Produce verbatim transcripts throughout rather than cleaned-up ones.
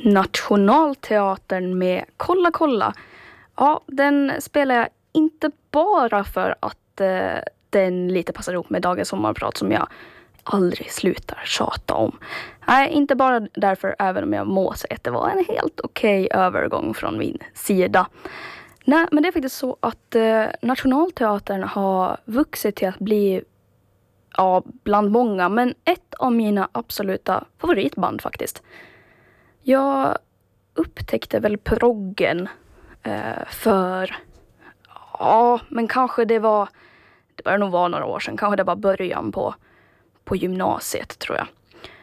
Nationalteatern med Kolla kolla. Ja, den spelar jag inte bara för att eh, den lite passar ihop med dagens sommarprat som jag aldrig slutar tjata om. Nej, inte bara därför, även om jag må säga att det var en helt okej övergång från min sida. Nej, men det är faktiskt så att eh, Nationalteatern har vuxit till att bli, ja, bland många, men ett av mina absoluta favoritband faktiskt. Jag upptäckte väl proggen eh, för, ja, men kanske det var, det bör nog vara några år sedan, kanske det var början på, på gymnasiet tror jag.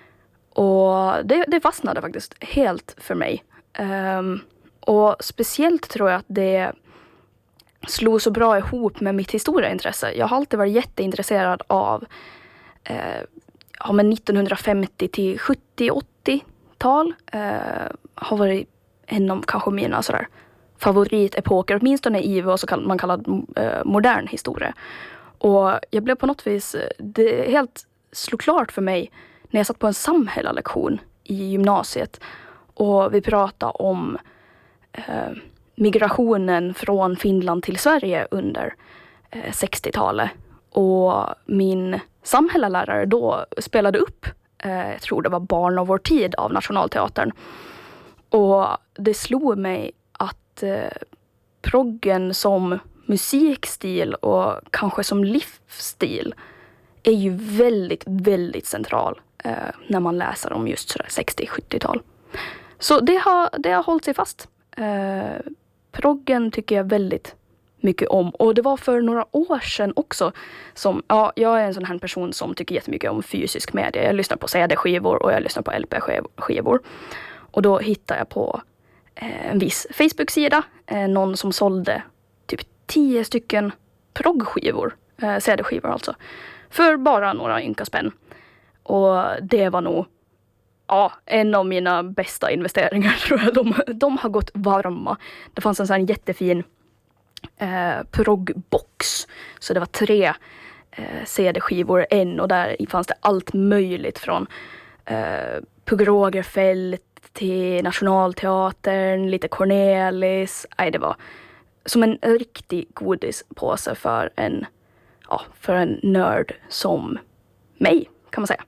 Och det, det fastnade faktiskt helt för mig. Um, och speciellt tror jag att det slog så bra ihop med mitt historieintresse. Jag har alltid varit jätteintresserad av eh, ja, men nittonhundrafemtio till sjuttio åttio-tal. Eh, har varit en av kanske mina sådär favoritepoker, åtminstone i vad så kall, man kallar eh, modern historia. Och jag blev på något vis, det helt slog klart för mig när jag satt på en samhällslektion i gymnasiet och vi pratade om eh, migrationen från Finland till Sverige under eh, sextiotalet. Och min samhällslärare då spelade upp, eh, jag tror det var Barn av vår tid av Nationalteatern. Och det slog mig att eh, proggen som musikstil och kanske som livsstil är ju väldigt, väldigt central eh, när man läser om just sådär sextio-sjuttiotal. Så det har, det har hållit sig fast. Eh, proggen tycker jag väldigt mycket om. Och det var för några år sedan också som, ja, jag är en sån här person som tycker jättemycket om fysisk media. Jag lyssnar på C D-skivor och jag lyssnar på L P-skivor. Och då hittade jag på eh, en viss Facebook-sida eh, någon som sålde typ tio stycken proggskivor, eh, C D-skivor alltså, för bara några ynka spänn. Och det var nog, ja, en av mina bästa investeringar tror jag. De, de har gått varma. Det fanns en sån här jättefin eh, proggbox. Så det var tre eh, C D-skivor, en, och där fanns det allt möjligt från eh, Pugh Rogefeldt till Nationalteatern, lite Cornelis. Nej, det var som en riktig godispåse för en, ja, för en nörd som mig, kan man säga.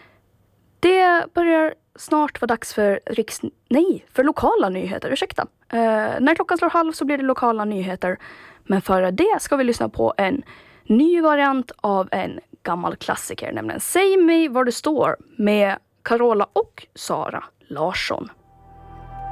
Det börjar snart vara dags för riks... Nej, för lokala nyheter, ursäkta. Uh, när klockan slår halv så blir det lokala nyheter. Men före det ska vi lyssna på en ny variant av en gammal klassiker, nämligen Säg mig var du står med Carola och Sara Larsson.